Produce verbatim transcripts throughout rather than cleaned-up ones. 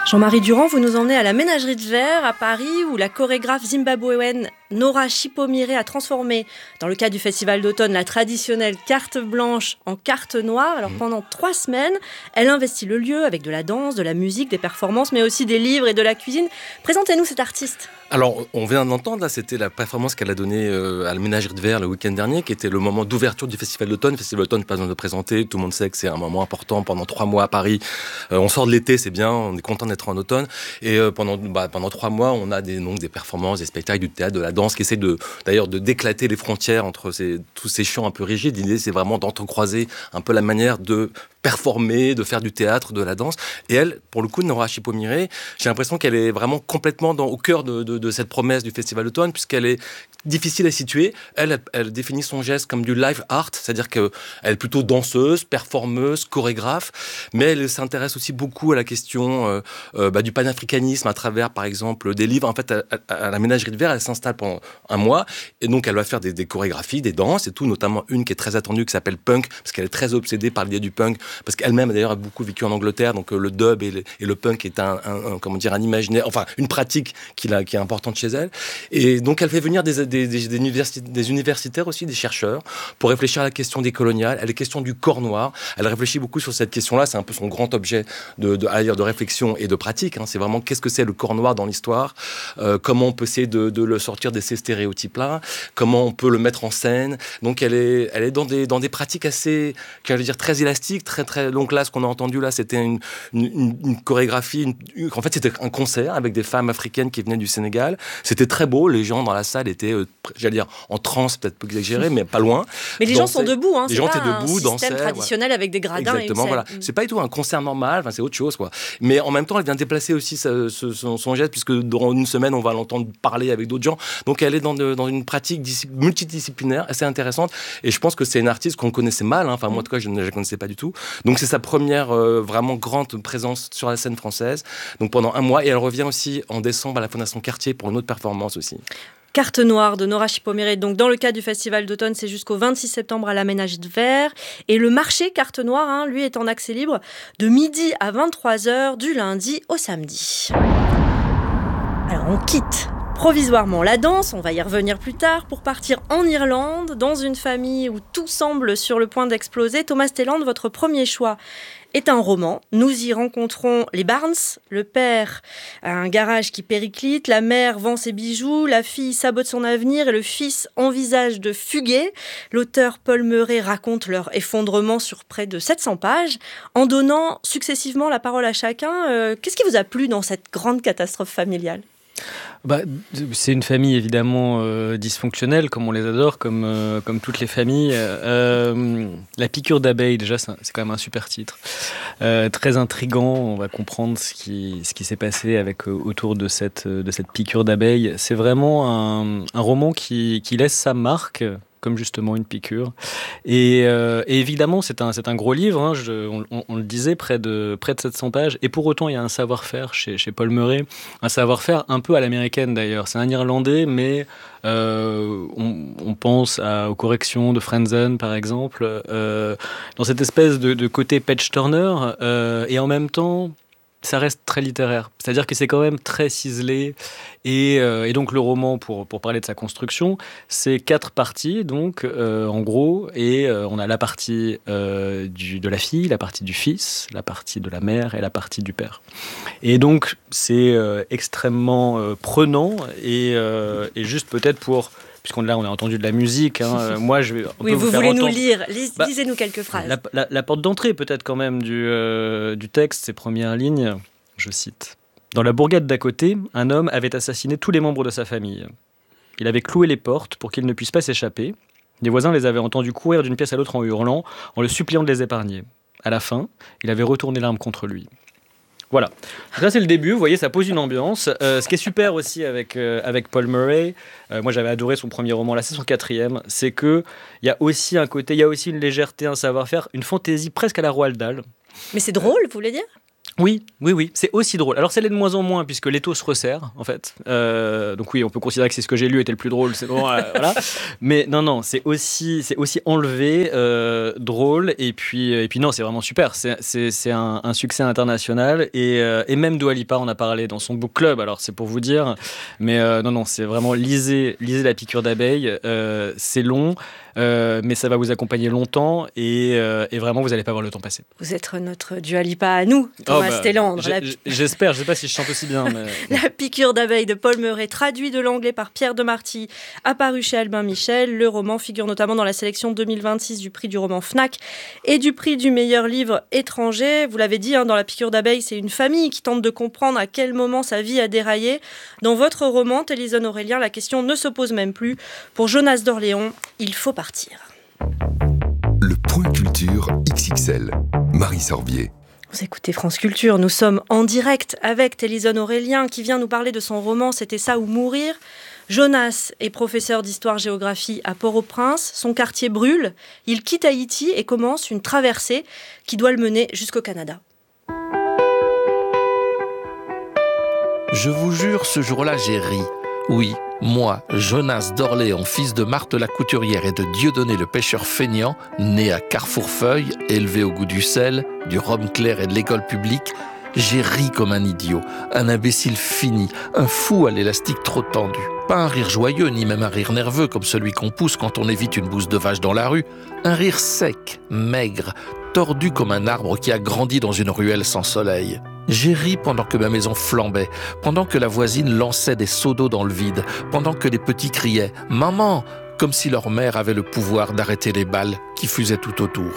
Jean-Marie Durand, vous nous emmenez à la Ménagerie de Verre à Paris où la chorégraphe zimbabwéenne Nora Chipomire a transformé, dans le cadre du festival d'automne, la traditionnelle carte blanche en carte noire. Alors pendant trois semaines, elle investit le lieu avec de la danse, de la musique, des performances, mais aussi des livres et de la cuisine. Présentez-nous cet artiste. Alors, on vient d'entendre, là, c'était la performance qu'elle a donnée euh, à la Ménagerie de Verre le week-end dernier, qui était le moment d'ouverture du Festival d'automne. Le Festival d'automne, pas besoin de le présenter, tout le monde sait que c'est un moment important pendant trois mois à Paris. Euh, on sort de l'été, c'est bien, on est content d'être en automne. Et euh, pendant, bah, pendant trois mois, on a des, donc, des performances, des spectacles, du théâtre, de la danse, qui essaient de, d'ailleurs de d'éclater les frontières entre ces, tous ces champs un peu rigides. L'idée, c'est vraiment d'entrecroiser un peu la manière de performer, de faire du théâtre, de la danse. Et elle, pour le coup, Nora Chipomire, j'ai l'impression qu'elle est vraiment complètement dans, au cœur de, de, de cette promesse du Festival d'automne, puisqu'elle est difficile à situer. Elle, elle, elle définit son geste comme du live art, c'est-à-dire qu'elle est plutôt danseuse, performeuse, chorégraphe, mais elle s'intéresse aussi beaucoup à la question euh, euh, bah, du panafricanisme à travers, par exemple, des livres. En fait, à, à, à la Ménagerie de Verre, elle s'installe pendant un mois, et donc elle va faire des, des chorégraphies, des danses et tout, notamment une qui est très attendue, qui s'appelle Punk, parce qu'elle est très obsédée par l'idée du punk, parce qu'elle-même d'ailleurs a beaucoup vécu en Angleterre, donc euh, le dub et le, et le punk est un, un, un, comment dire, un imaginaire, enfin une pratique qui, la, qui est importante chez elle. Et donc elle fait venir des, des, des, des, universi- des universitaires aussi, des chercheurs, pour réfléchir à la question des coloniales, à la question du corps noir. Elle réfléchit beaucoup sur cette question-là, c'est un peu son grand objet de, de, à dire, de réflexion et de pratique. Hein. C'est vraiment qu'est-ce que c'est le corps noir dans l'histoire, euh, comment on peut essayer de, de le sortir de ces stéréotypes-là, comment on peut le mettre en scène. Donc elle est, elle est dans, des, dans des pratiques assez, j'allais dire, très élastiques, très très longues. Là, ce qu'on a entendu là, c'était une, une, une, une chorégraphie, une, une, en fait c'était un concert avec des femmes africaines qui venaient du Sénégal. C'était très beau, les gens dans la salle étaient, euh, j'allais dire, en transe, peut-être peu exagéré, mais pas loin. Mais les dansaient. gens sont debout, hein, les c'est gens pas étaient debout, un dansaient, système traditionnel ouais. avec des gradins. Exactement, et une voilà. scène. C'est pas du tout un concert normal, enfin, c'est autre chose, quoi. Mais en même temps, elle vient déplacer aussi sa, ce, son, son geste, puisque dans une semaine, on va l'entendre parler avec d'autres gens. Donc, elle est dans, de, dans une pratique disci- multidisciplinaire assez intéressante. Et je pense que c'est une artiste qu'on connaissait mal. Hein. Enfin, moi, en tout cas, je ne la connaissais pas du tout. Donc, c'est sa première euh, vraiment grande présence sur la scène française. Donc, pendant un mois. Et elle revient aussi en décembre à la Fondation Cartier pour une autre performance aussi. Carte noire de Nora Chipomire. Donc, dans le cadre du Festival d'automne, c'est jusqu'au vingt-six septembre à la Ménagerie de Verre. Et le marché Carte noire, hein, lui, est en accès libre de midi à vingt-trois heures du lundi au samedi. Alors, on quitte provisoirement la danse, on va y revenir plus tard, pour partir en Irlande, dans une famille où tout semble sur le point d'exploser. Thomas Stelland, votre premier choix est un roman. Nous y rencontrons les Barnes. Le père a un garage qui périclite, la mère vend ses bijoux, la fille sabote son avenir et le fils envisage de fuguer. L'auteur Paul Meuret raconte leur effondrement sur près de sept cents pages. En donnant successivement la parole à chacun, euh, qu'est-ce qui vous a plu dans cette grande catastrophe familiale ? Bah, c'est une famille évidemment euh, dysfonctionnelle, comme on les adore, comme, euh, comme toutes les familles. Euh, la piqûre d'abeille, déjà, c'est, un, c'est quand même un super titre. Euh, très intriguant, on va comprendre ce qui, ce qui s'est passé avec, euh, autour de cette, de cette piqûre d'abeille. C'est vraiment un, un roman qui, qui laisse sa marque, comme justement une piqûre. Et, euh, et évidemment, c'est un, c'est un gros livre, hein, je, on, on, on le disait, près de, près de sept cents pages. Et pour autant, il y a un savoir-faire chez, chez Paul Meuret, un savoir-faire un peu à l'américaine d'ailleurs. C'est un Irlandais, mais euh, on, on pense à, aux corrections de Frenzen, par exemple, euh, dans cette espèce de, de côté page-turner, euh, et en même temps, ça reste très littéraire. C'est-à-dire que c'est quand même très ciselé. Et, euh, et donc, le roman, pour, pour parler de sa construction, c'est quatre parties, donc, euh, en gros. Et euh, on a la partie euh, du, de la fille, la partie du fils, la partie de la mère et la partie du père. Et donc, c'est euh, extrêmement euh, prenant. Et, euh, et juste peut-être pour... Puisqu'on là, on a entendu de la musique. Hein. Moi, je vais. Oui, vous, vous voulez entendre... nous lire. Lis- bah, lisez-nous quelques phrases. La, la, la porte d'entrée, peut-être quand même, du, euh, du texte, ces premières lignes. Je cite. Dans la bourgade d'à côté, un homme avait assassiné tous les membres de sa famille. Il avait cloué les portes pour qu'ils ne puissent pas s'échapper. Les voisins les avaient entendus courir d'une pièce à l'autre en hurlant, en le suppliant de les épargner. À la fin, il avait retourné l'arme contre lui. Voilà. Donc là, c'est le début. Vous voyez, ça pose une ambiance. Euh, ce qui est super aussi avec, euh, avec Paul Meuret, euh, moi j'avais adoré son premier roman, là c'est son quatrième, c'est qu'il y a aussi un côté, il y a aussi une légèreté, un savoir-faire, une fantaisie presque à la Roald Dahl. Mais c'est drôle, vous voulez dire ? Oui, oui, oui, c'est aussi drôle. Alors, ça l'est de moins en moins, puisque l'étau se resserre, en fait. Euh, donc oui, on peut considérer que c'est ce que j'ai lu était le plus drôle, c'est bon, euh, voilà. Mais non, non, c'est aussi, c'est aussi enlevé, euh, drôle, et puis, et puis non, c'est vraiment super. C'est, c'est, c'est un, un succès international, et, euh, et même Dua Lipa en a parlé dans son book club, alors c'est pour vous dire. Mais euh, non, non, c'est vraiment, lisez, lisez La piqûre d'abeille, euh, c'est long, euh, mais ça va vous accompagner longtemps, et, euh, et vraiment, vous n'allez pas voir le temps passer. Vous êtes notre Dua Lipa à nous, Thomas. Oh, bah, Stélandre, j'ai, la... J'espère, je ne sais pas si je chante aussi bien. Mais... La piqûre d'abeille de Paul Meuret, traduit de l'anglais par Pierre Demarty, apparu chez Albin Michel. Le roman figure notamment dans la sélection deux mille vingt-six du prix du roman Fnac et du prix du meilleur livre étranger. Vous l'avez dit, hein, dans La piqûre d'abeille, c'est une famille qui tente de comprendre à quel moment sa vie a déraillé. Dans votre roman, Télisone Aurélien, la question ne se pose même plus. Pour Jonas d'Orléans, il faut partir. Le point culture X X L. Marie Sorbier. Vous écoutez France Culture, nous sommes en direct avec Télisone Aurélien qui vient nous parler de son roman « C'était ça ou mourir ». Jonas est professeur d'histoire-géographie à Port-au-Prince, son quartier brûle, il quitte Haïti et commence une traversée qui doit le mener jusqu'au Canada. Je vous jure, ce jour-là, j'ai ri. Oui, moi, Jonas d'Orléans, fils de Marthe la couturière et de Dieudonné le pêcheur feignant, né à Carrefourfeuille, élevé au goût du sel, du rhum clair et de l'école publique, j'ai ri comme un idiot, un imbécile fini, un fou à l'élastique trop tendu. Pas un rire joyeux, ni même un rire nerveux comme celui qu'on pousse quand on évite une bouse de vache dans la rue. Un rire sec, maigre, tordu comme un arbre qui a grandi dans une ruelle sans soleil. J'ai ri pendant que ma maison flambait, pendant que la voisine lançait des seaux d'eau dans le vide, pendant que les petits criaient « Maman !» comme si leur mère avait le pouvoir d'arrêter les balles qui fusaient tout autour.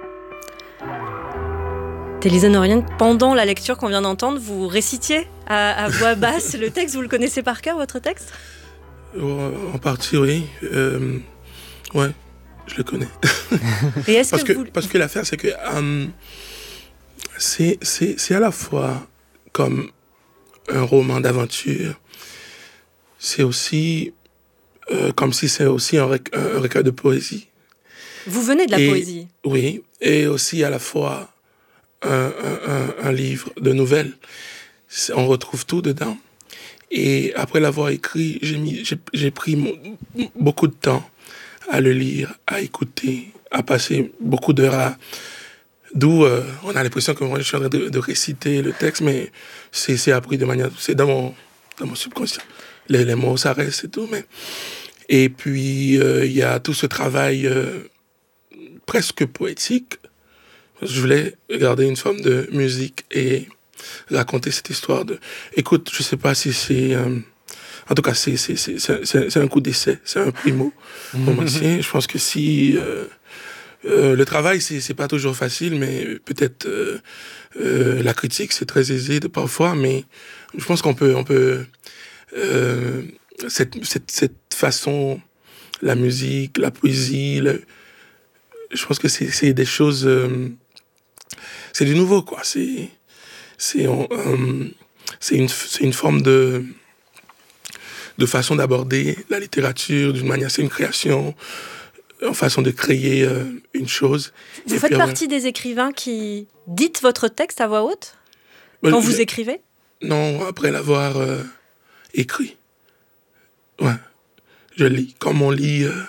Télisone Aurélien, pendant la lecture qu'on vient d'entendre, vous récitiez à, à voix basse le texte. Vous le connaissez par cœur, votre texte ? En partie, oui. Euh, ouais, je le connais. Et est-ce parce que, que vous... Parce que l'affaire, c'est que um, c'est, c'est, c'est à la fois comme un roman d'aventure, c'est aussi euh, comme si c'est aussi un, rec- un recueil de poésie. Vous venez de la et, poésie. Oui, et aussi à la fois un, un, un, un livre de nouvelles. C'est, on retrouve tout dedans. Et après l'avoir écrit, j'ai, mis, j'ai, j'ai pris mon, beaucoup de temps à le lire, à écouter, à passer beaucoup d'heures à... D'où euh, on a l'impression que moi, je suis en train de, de réciter le texte, mais c'est, c'est appris de manière... C'est dans mon, dans mon subconscient. Les, les mots, ça reste et tout. Mais... Et puis, il euh, y a tout ce travail euh, presque poétique. Je voulais garder une forme de musique et raconter cette histoire de... Écoute, je sais pas si c'est... Euh... En tout cas, c'est, c'est, c'est, c'est, c'est un coup d'essai, c'est un primo romancier. Je pense que si... Euh, euh, le travail, c'est, c'est pas toujours facile, mais peut-être euh, euh, la critique, c'est très aisé de, parfois, mais je pense qu'on peut... On peut euh, cette, cette, cette façon, la musique, la poésie, le, je pense que c'est, c'est des choses... Euh, c'est du nouveau, quoi. C'est... C'est, on, euh, c'est, une, c'est une forme de, de façon d'aborder la littérature d'une manière, c'est une création, une façon de créer euh, une chose. Vous Et faites puis, partie euh, des écrivains qui dites votre texte à voix haute quand je, vous écrivez ? Non, après l'avoir euh, écrit. Ouais, je lis. Comme on lit euh,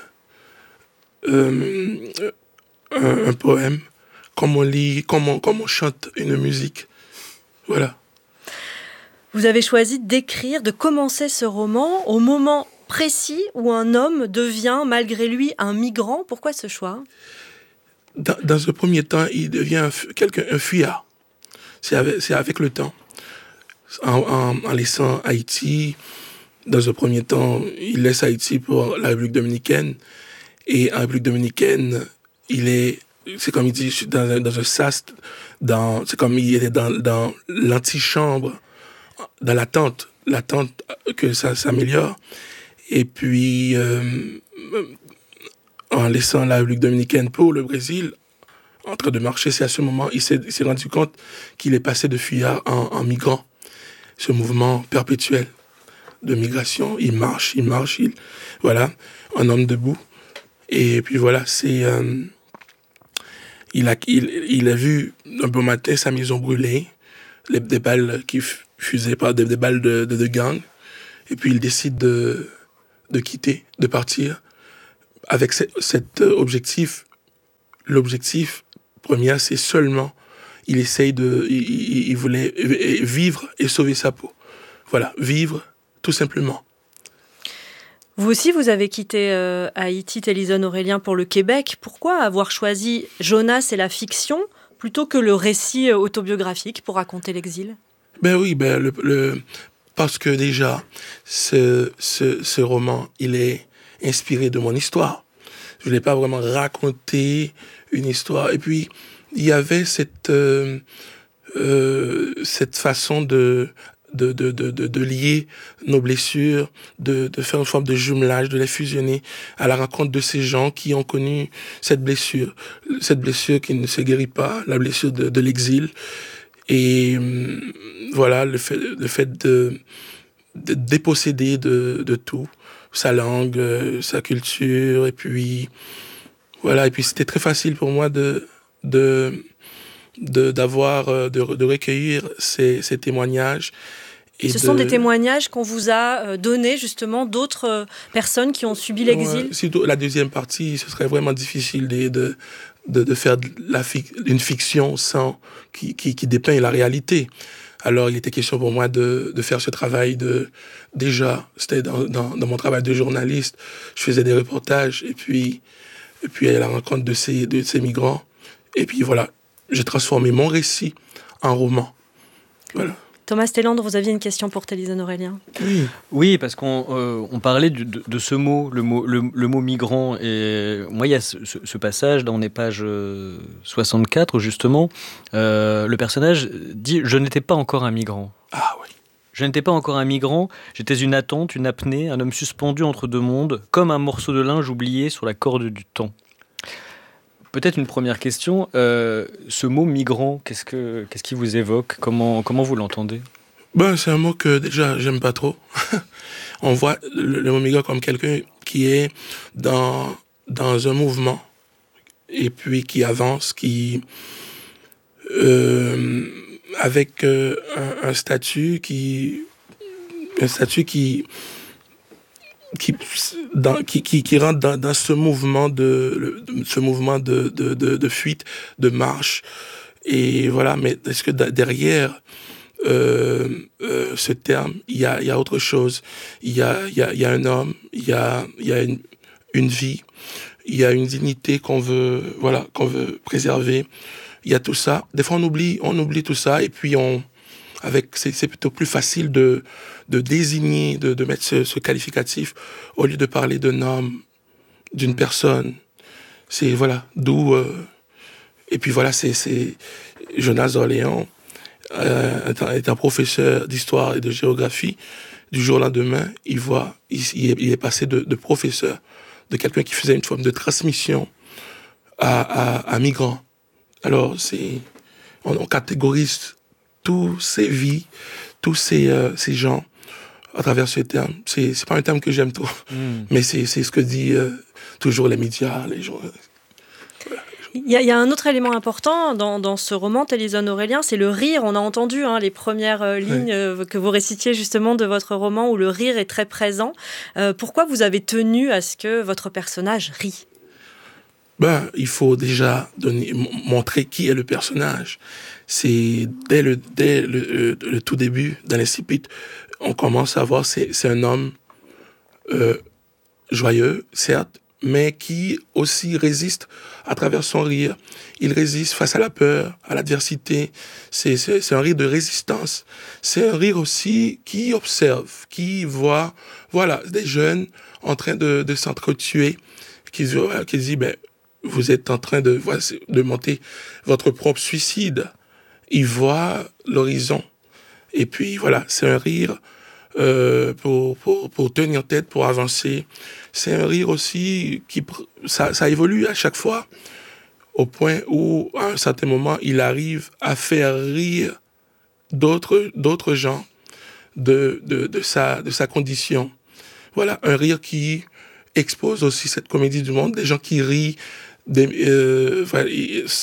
euh, un, un poème, comme on lit, comme on, comme on chante une musique. Voilà. Vous avez choisi d'écrire, de commencer ce roman au moment précis où un homme devient, malgré lui, un migrant. Pourquoi ce choix ? Dans, dans un premier temps, il devient un, quelqu'un, un fuyard. C'est avec, c'est avec le temps. En, en, en laissant Haïti, dans un premier temps, il laisse Haïti pour la République dominicaine. Et en République dominicaine, il est... C'est comme il dit, je suis dans un, dans un sas, dans, c'est comme il est dans, dans l'antichambre, dans l'attente, l'attente que ça s'améliore. Et puis, euh, en laissant la République dominicaine pour le Brésil, en train de marcher, c'est à ce moment, il s'est, il s'est rendu compte qu'il est passé de fuyard en, en migrant. Ce mouvement perpétuel de migration, il marche, il marche, il, voilà, un homme debout. Et puis voilà, c'est... Euh, Il a, il, il a vu un beau matin sa maison brûler, les, des balles qui fusaient, pas des, des balles de, de, de gang. Et puis il décide de, de quitter, de partir, avec ce, cet objectif. L'objectif premier, c'est seulement, il essaye de, il, il voulait vivre et sauver sa peau. Voilà, vivre, tout simplement. Vous aussi, vous avez quitté euh, Haïti, Télison Aurélien, pour le Québec. Pourquoi avoir choisi Jonas et la fiction plutôt que le récit autobiographique pour raconter l'exil? Ben oui, ben le, le, parce que déjà, ce, ce, ce roman, il est inspiré de mon histoire. Je ne voulais pas vraiment raconter une histoire. Et puis, il y avait cette, euh, euh, cette façon de... De, de, de, de lier nos blessures, de, de faire une forme de jumelage, de les fusionner à la rencontre de ces gens qui ont connu cette blessure, cette blessure qui ne se guérit pas, la blessure de, de l'exil. Et voilà, le fait, le fait de, de déposséder de, de tout, sa langue, sa culture, et puis voilà, et puis c'était très facile pour moi de... de De, d'avoir, de, de recueillir ces, ces témoignages. Et Ce de... sont des témoignages qu'on vous a donnés, justement, d'autres personnes qui ont subi l'exil? Ouais, surtout la deuxième partie, ce serait vraiment difficile de, de, de, de faire de la fic- une fiction sans, qui, qui, qui dépeint la réalité. Alors, il était question pour moi de, de faire ce travail de... Déjà, c'était dans, dans, dans mon travail de journaliste, je faisais des reportages, et puis, et puis à la rencontre de ces, de ces migrants. Et puis voilà, j'ai transformé mon récit en roman. Voilà. Thomas Telandre, vous aviez une question pour Télison Aurélien? Oui, oui parce qu'on euh, on parlait du, de, de ce mot, le mot, le, le mot migrant. Et moi, il y a ce, ce, ce passage dans les pages soixante-quatre, justement. Euh, le personnage dit « Je n'étais pas encore un migrant ». Ah oui. Je n'étais pas encore un migrant, j'étais une attente, une apnée, un homme suspendu entre deux mondes, comme un morceau de linge oublié sur la corde du temps. Peut-être une première question. Euh, ce mot migrant, qu'est-ce, que, qu'est-ce qui vous évoque? Comment, comment vous l'entendez? Ben, c'est un mot que déjà j'aime pas trop. On voit le, le mot migrant comme quelqu'un qui est dans, dans un mouvement et puis qui avance, qui euh, avec euh, un, un statut qui un statut qui Qui, dans, qui, qui, qui rentre dans, dans ce mouvement de, de ce mouvement de, de, de, de fuite, de marche. Et voilà, mais est-ce que derrière euh, euh, ce terme, il y a, il y a autre chose? Il y a, il y a, il y a un homme, il y a, il y a une, une vie, il y a une dignité qu'on veut, voilà, qu'on veut préserver. Il y a tout ça. Des fois, on oublie, on oublie tout ça, et puis on... Avec, c'est, c'est plutôt plus facile de, de désigner, de, de mettre ce, ce qualificatif au lieu de parler d'un homme, d'une personne. C'est, voilà, d'où... Euh, et puis voilà, c'est, c'est Jonas d'Orléans, euh, étant, étant professeur d'histoire et de géographie, du jour au lendemain, il voit, il, il est passé de, de professeur, de quelqu'un qui faisait une forme de transmission à, à, à migrants. Alors, c'est... On, on catégorise tous ces vies, tous ces, euh, ces gens à travers ce terme. C'est, c'est pas un terme que j'aime trop, mm. mais c'est, c'est ce que disent euh, toujours les médias, les gens. Voilà. Il y, a, il y a un autre élément important dans, dans ce roman, Télison Aurélien, c'est le rire. On a entendu hein, les premières euh, lignes euh, que vous récitiez justement de votre roman où le rire est très présent. Euh, pourquoi vous avez tenu à ce que votre personnage rit? Ben, il faut déjà donner, m- montrer qui est le personnage. C'est dès le, dès le, le, le tout début, dans l'incipit, on commence à voir c'est, c'est un homme euh, joyeux, certes, mais qui aussi résiste à travers son rire. Il résiste face à la peur, à l'adversité. C'est, c'est, c'est un rire de résistance. C'est un rire aussi qui observe, qui voit, voilà, des jeunes en train de, de s'entretuer, qui, qui dit, ben, vous êtes en train de, de monter votre propre suicide. Il voit l'horizon. Et puis, voilà, c'est un rire euh, pour, pour, pour tenir tête, pour avancer. C'est un rire aussi qui... Ça, ça évolue à chaque fois, au point où, à un certain moment, il arrive à faire rire d'autres, d'autres gens de, de, de, sa, de sa condition. Voilà, un rire qui expose aussi cette comédie du monde, des gens qui rient, des, euh, voilà,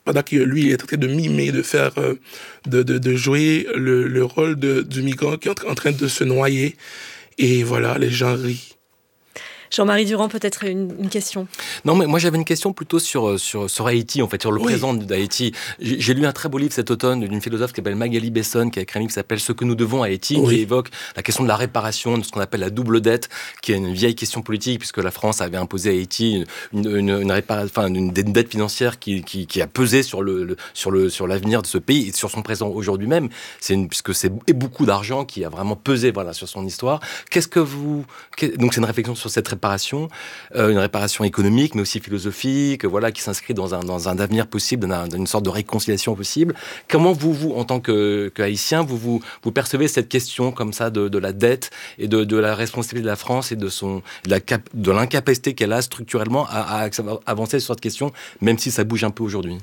pendant que lui, il est en train de mimer, de faire, euh, de, de, de jouer le, le rôle de, du migrant qui est en train de se noyer. Et voilà, les gens rient. Jean-Marie Durand, peut-être une, une question. Non, mais moi j'avais une question plutôt sur, sur, sur Haïti, en fait, sur le oui. présent d'Haïti. J'ai, j'ai lu un très beau livre cet automne d'une philosophe qui s'appelle Magali Besson, qui a écrit un livre qui s'appelle Ce que nous devons à Haïti, oui. qui évoque la question de la réparation, de ce qu'on appelle la double dette, qui est une vieille question politique, puisque la France avait imposé à Haïti une, une, une, répara... enfin, une, une dette financière qui, qui, qui a pesé sur, le, le, sur, le, sur l'avenir de ce pays et sur son présent aujourd'hui même, c'est une, puisque c'est beaucoup d'argent qui a vraiment pesé voilà, sur son histoire. Qu'est-ce que vous... Donc c'est une réflexion sur cette réparation, euh, une réparation économique, mais aussi philosophique, voilà, qui s'inscrit dans un, dans un avenir possible, dans, une sorte de réconciliation possible. Comment vous, vous en tant que, que Haïtien, vous, vous, vous percevez cette question comme ça de, de la dette et de, de la responsabilité de la France et de, son, de, la cap, de l'incapacité qu'elle a structurellement à, à avancer sur cette question, même si ça bouge un peu aujourd'hui?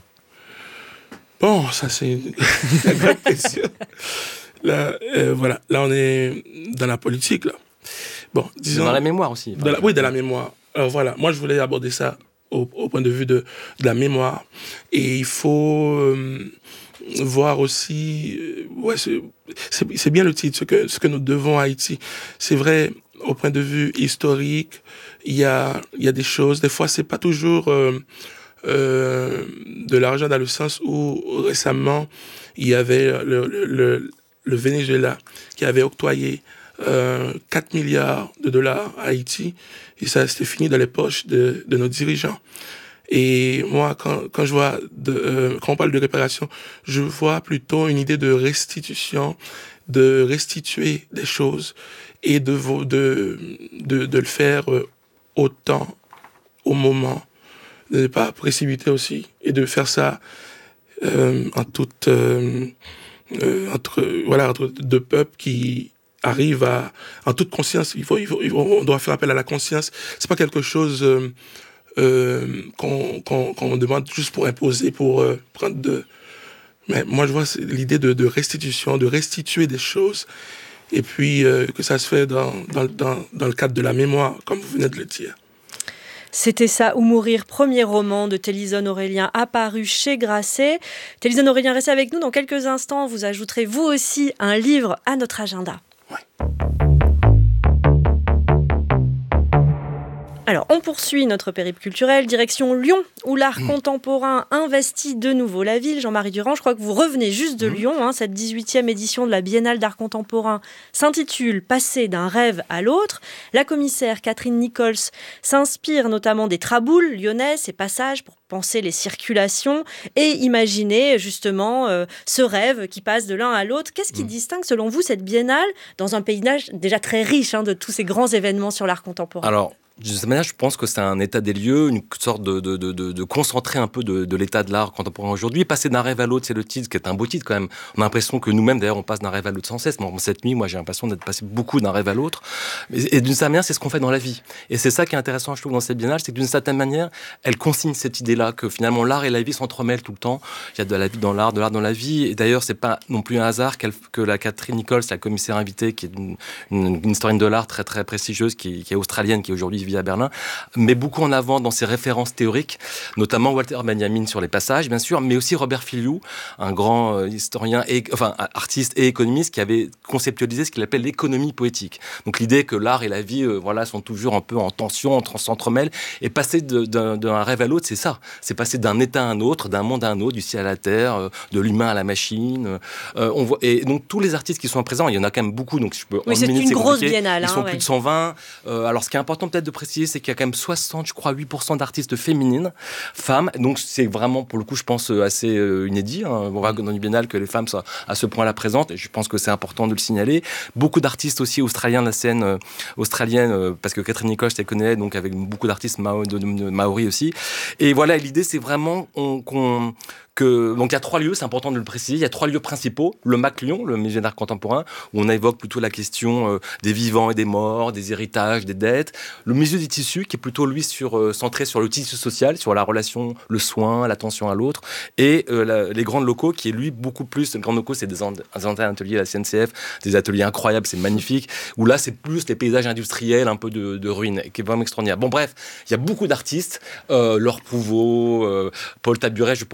Bon, ça c'est une grande question. Là, euh, voilà, là on est dans la politique, là. Bon, disons, dans la mémoire aussi. Dans la, oui, dans la mémoire. Alors voilà, moi je voulais aborder ça au, au point de vue de, de la mémoire. Et il faut euh, voir aussi... Euh, ouais, c'est, c'est, c'est bien le titre, ce que, ce que nous devons à Haïti. C'est vrai, au point de vue historique, il y a, il y a des choses, des fois c'est pas toujours euh, euh, de l'argent dans le sens où récemment, il y avait le, le, le, le Venezuela qui avait octroyé Euh, quatre milliards de dollars à Haïti, et ça c'était fini dans les poches de, de nos dirigeants. Et moi, quand, quand je vois de, euh, quand on parle de réparation, je vois plutôt une idée de restitution, de restituer des choses et de, de, de, de le faire au temps, au moment, de ne pas précipiter aussi, et de faire ça euh, en toute, euh, euh, entre, voilà, entre deux peuples qui arrive à, en toute conscience, il faut, il faut, il faut, on doit faire appel à la conscience. C'est pas quelque chose euh, euh, qu'on, qu'on, qu'on demande juste pour imposer, pour euh, prendre de... Mais moi, je vois c'est l'idée de, de restitution, de restituer des choses, et puis euh, que ça se fait dans, dans, dans, dans le cadre de la mémoire, comme vous venez de le dire. C'était ça ou mourir, premier roman de Télison Aurélien apparu chez Grasset. Télison Aurélien, restez avec nous dans quelques instants. Vous ajouterez vous aussi un livre à notre agenda. Alors, on poursuit notre périple culturel, direction Lyon, où l'art mmh. contemporain investit de nouveau la ville. Jean-Marie Durand, je crois que vous revenez juste de mmh. Lyon. Hein, cette dix-huitième édition de la Biennale d'art contemporain s'intitule « Passer d'un rêve à l'autre ». La commissaire Catherine Nichols s'inspire notamment des traboules lyonnais, ces passages pour penser les circulations et imaginer justement euh, ce rêve qui passe de l'un à l'autre. Qu'est-ce qui mmh. distingue selon vous cette Biennale dans un paysage déjà très riche hein, de tous ces grands événements sur l'art contemporain? Alors, de cette manière, je pense que c'est un état des lieux, une sorte de, de, de, de, de concentrer un peu de, de l'état de l'art contemporain aujourd'hui. Passer d'un rêve à l'autre, c'est le titre, qui est un beau titre quand même. On a l'impression que nous-mêmes, d'ailleurs, on passe d'un rêve à l'autre sans cesse. Bon, cette nuit, moi, j'ai l'impression d'être passé beaucoup d'un rêve à l'autre. Et, et d'une certaine manière, c'est ce qu'on fait dans la vie. Et c'est ça qui est intéressant, je trouve, dans cette biennale, c'est que d'une certaine manière, elle consigne cette idée-là, que finalement, l'art et la vie s'entremêlent tout le temps. Il y a de la vie dans l'art, de l'art dans la vie. Et d'ailleurs, c'est pas non plus un hasard qu'elle, que la Catherine Nichols, la commissaire invitée, qui est une, une, une historienne de l'art très, très prestigieuse, qui, qui est australienne, qui aujourd'hui vit à Berlin, met beaucoup en avant dans ses références théoriques, notamment Walter Benjamin sur les passages, bien sûr, mais aussi Robert Filliou, un grand euh, historien, et, enfin artiste et économiste qui avait conceptualisé ce qu'il appelle l'économie poétique. Donc l'idée que l'art et la vie, euh, voilà, sont toujours un peu en tension, s'entremêlent, et passer de, d'un, d'un rêve à l'autre, c'est ça. C'est passer d'un état à un autre, d'un monde à un autre, du ciel à la terre, euh, de l'humain à la machine. Euh, on voit, et donc tous les artistes qui sont présents, il y en a quand même beaucoup, donc je peux. Oui, c'est minutes, une c'est grosse biennale. Ils sont hein, plus ouais. de cent vingt. Euh, alors ce qui est important peut-être de préciser, c'est qu'il y a quand même soixante, je crois, huit pour cent d'artistes féminines, femmes. Donc c'est vraiment, pour le coup, je pense, assez euh, inédit. Hein. On voit dans une biennale que les femmes soient à ce point-là présentes, et je pense que c'est important de le signaler. Beaucoup d'artistes aussi australiens de la scène euh, australienne, euh, parce que Catherine Nichols, je les connais, donc avec beaucoup d'artistes mao, de, de, de Maori aussi. Et voilà, l'idée, c'est vraiment on, qu'on... Que, donc il y a trois lieux, c'est important de le préciser, il y a trois lieux principaux, le M A C Lyon, le musée d'art contemporain, où on évoque plutôt la question euh, des vivants et des morts, des héritages, des dettes, le musée des tissus, qui est plutôt lui sur, euh, centré sur le tissu social, sur la relation, le soin, l'attention à l'autre, et euh, la, les grands locaux, qui est lui beaucoup plus, les grands locaux c'est des, an- des anciens ateliers à la C N C F, des ateliers incroyables, c'est magnifique, où là c'est plus les paysages industriels, un peu de, de ruines, qui est vraiment extraordinaire. Bon bref, il y a beaucoup d'artistes, euh, Laure Prouveau, euh, Paul Taburet, je pourrais en citer beaucoup,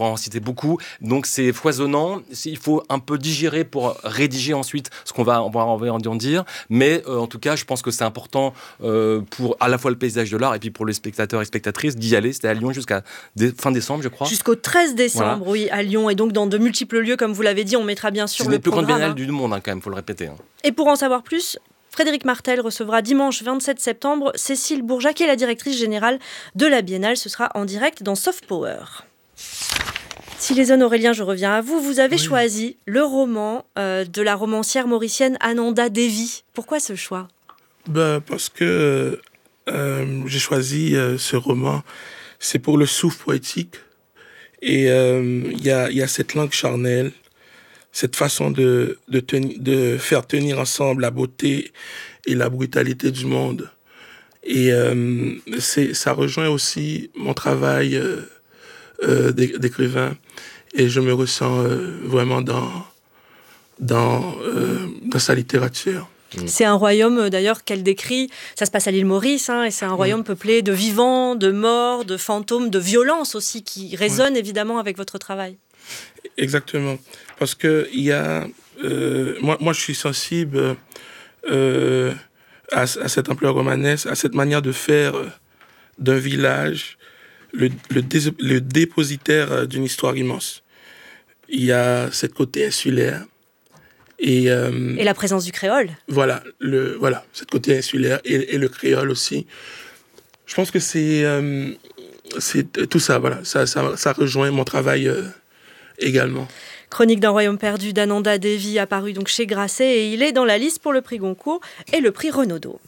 beaucoup. Donc c'est foisonnant. C'est, il faut un peu digérer pour rédiger ensuite ce qu'on va, on va, on va en dire. Mais euh, en tout cas, je pense que c'est important euh, pour à la fois le paysage de l'art et puis pour les spectateurs et spectatrices d'y aller. C'était à Lyon jusqu'à dé- fin décembre, je crois. Jusqu'au treize décembre, Voilà. oui, à Lyon. Et donc dans de multiples lieux, comme vous l'avez dit, on mettra bien sûr C'est le une des plus grandes programme. biennales du monde, hein, quand même, il faut le répéter. Hein. Et pour en savoir plus, Frédéric Martel recevra dimanche vingt-sept septembre Cécile Bourgeat, qui est la directrice générale de la Biennale. Ce sera en direct dans Soft Power. Silézone Aurélien, je reviens à vous. Vous avez Oui. choisi le roman euh, de la romancière mauricienne Ananda Devi. Pourquoi ce choix ? Ben, parce que euh, j'ai choisi euh, ce roman, c'est pour le souffle poétique. Et il euh, y, a, y a cette langue charnelle, cette façon de, de, teni- de faire tenir ensemble la beauté et la brutalité du monde. Et euh, c'est, ça rejoint aussi mon travail euh, euh, d'é- d'écrivain. Et je me ressens euh, vraiment dans, dans, euh, dans sa littérature. C'est un royaume euh, d'ailleurs qu'elle décrit, ça se passe à l'île Maurice, hein, et c'est un royaume peuplé de vivants, de morts, de fantômes, de violences aussi, qui résonnent évidemment avec votre travail. Exactement. Parce que il y a, euh, moi, moi, je suis sensible euh, à, à cette ampleur romanesque, à cette manière de faire euh, d'un village le, le, dés- le dépositaire euh, d'une histoire immense. Il y a cette côté insulaire. Et, euh, Et la présence du créole. voilà, le, voilà, cette côté insulaire et, et le créole aussi. Je pense que c'est, euh, c'est tout ça, voilà, ça, ça, ça rejoint mon travail euh, également. Chronique d'un royaume perdu d'Ananda Devi, apparu donc chez Grasset, et il est dans la liste pour le prix Goncourt et le prix Renaudot.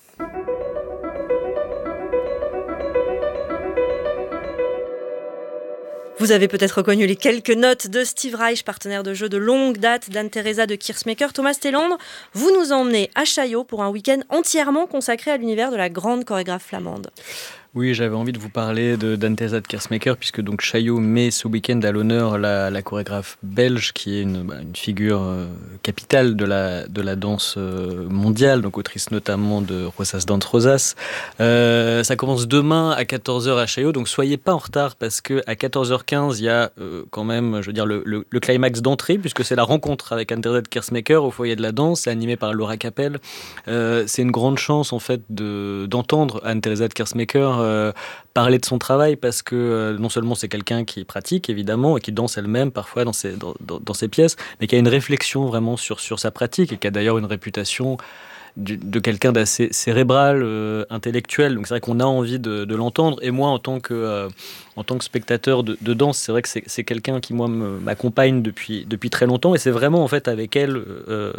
Vous avez peut-être reconnu les quelques notes de Steve Reich, partenaire de jeu de longue date d'Anne-Theresa de Keersmaeker. Thomas Telandre, vous nous emmenez à Chaillot pour un week-end entièrement consacré à l'univers de la grande chorégraphe flamande. Oui, j'avais envie de vous parler de d'Anne-Theresa de Keersmaeker, puisque donc Chaillot met ce week-end à l'honneur la, la chorégraphe belge, qui est une, bah, une figure euh, capitale de la, de la danse euh, mondiale, donc autrice notamment de Rosas Dance Rosas. Euh, ça commence demain à quatorze heures à Chaillot, donc soyez pas en retard, parce qu'à quatorze heures quinze, il y a euh, quand même, je veux dire, le, le, le climax d'entrée, puisque c'est la rencontre avec Anne-Theresa de Keersmaeker au foyer de la danse, c'est animé par Laura Capel. Euh, c'est une grande chance, en fait, de, d'entendre Anne-Theresa de Keersmaeker Euh, parler de son travail, parce que euh, non seulement c'est quelqu'un qui pratique évidemment et qui danse elle-même parfois dans ses, dans, dans, dans ses pièces, mais qui a une réflexion vraiment sur, sur sa pratique et qui a d'ailleurs une réputation de, de quelqu'un d'assez cérébral, euh, intellectuel. Donc c'est vrai qu'on a envie de, de l'entendre. Et moi, en tant que, euh, en tant que spectateur de, de danse, c'est vrai que c'est, c'est quelqu'un qui, moi, me, m'accompagne depuis, depuis très longtemps. Et c'est vraiment en fait avec elle euh,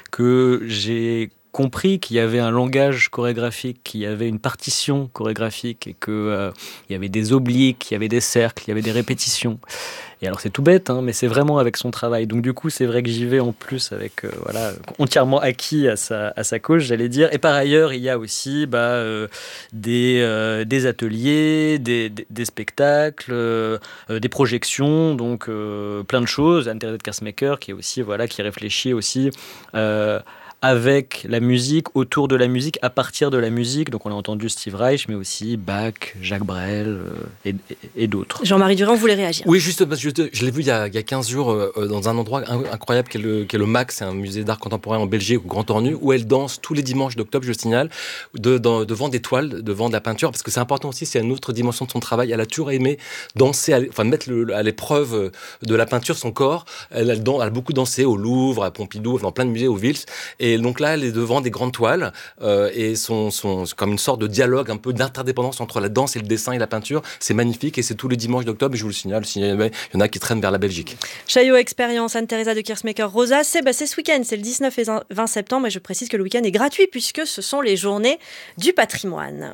que j'ai compris qu'il y avait un langage chorégraphique, qu'il y avait une partition chorégraphique et qu'il euh, y avait des obliques, il y avait des cercles, il y avait des répétitions. Et alors c'est tout bête, hein, mais c'est vraiment avec son travail. Donc du coup, c'est vrai que j'y vais en plus avec euh, voilà, entièrement acquis à sa, à sa cause, j'allais dire. Et par ailleurs, il y a aussi bah, euh, des, euh, des ateliers, des, des, des spectacles, euh, des projections, donc euh, plein de choses. Anne-Theresa de Keersmaeker qui est aussi voilà, qui réfléchit aussi. Euh, avec la musique, autour de la musique, à partir de la musique. Donc on a entendu Steve Reich, mais aussi Bach, Jacques Brel euh, et, et, et d'autres. Jean-Marie Durand voulait réagir. Oui, juste parce que je, je l'ai vu il y a, il y a quinze jours euh, dans un endroit incroyable qui est le, qui est le M A C, c'est un musée d'art contemporain en Belgique, au Grand Ornu, où elle danse tous les dimanches d'octobre, je signale, de, dans, devant des toiles, devant de la peinture, parce que c'est important aussi, c'est une autre dimension de son travail. Elle a toujours aimé danser, à, enfin mettre le, à l'épreuve de la peinture son corps. Elle, elle, elle a beaucoup dansé au Louvre, à Pompidou, dans plein de musées, au Vils. Et donc là, elle est devant des grandes toiles euh, et son, son, c'est comme une sorte de dialogue, un peu d'interdépendance entre la danse et le dessin et la peinture. C'est magnifique et c'est tous les dimanches d'octobre. Et je vous le signale, il y en a qui traînent vers la Belgique. Chaillot Expérience, Anne-Theresa de Keersmaeker, Rosa, c'est, bah, c'est ce week-end, c'est le dix-neuf et vingt septembre. Et je précise que le week-end est gratuit puisque ce sont les journées du patrimoine.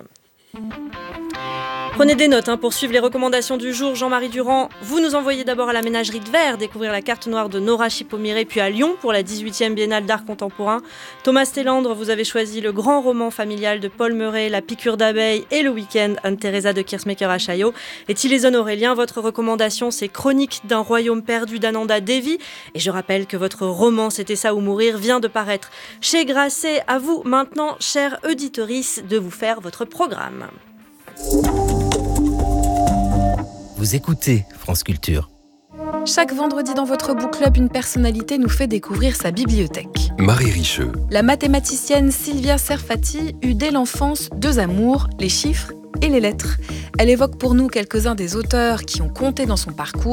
Prenez des notes hein, pour suivre les recommandations du jour. Jean-Marie Durand, vous nous envoyez d'abord à la Ménagerie de Verre découvrir la carte noire de Nora Chipomire, puis à Lyon pour la dix-huitième Biennale d'art contemporain. Thomas Telandre, vous avez choisi le grand roman familial de Paul Meuret, La piqûre d'abeille, et le week-end Anne-Theresa de Keersmaeker à Chaillot. Et Silézone Aurélien, votre recommandation, c'est Chronique d'un royaume perdu d'Ananda Devi. Et je rappelle que votre roman C'était ça ou mourir vient de paraître chez Grasset. À vous maintenant, chère auditorice, de vous faire votre programme. Vous écoutez France Culture. Chaque vendredi dans votre book club, une personnalité nous fait découvrir sa bibliothèque. Marie Richeux. La mathématicienne Sylvia Serfati eut dès l'enfance deux amours, les chiffres et les lettres. Elle évoque pour nous quelques-uns des auteurs qui ont compté dans son parcours.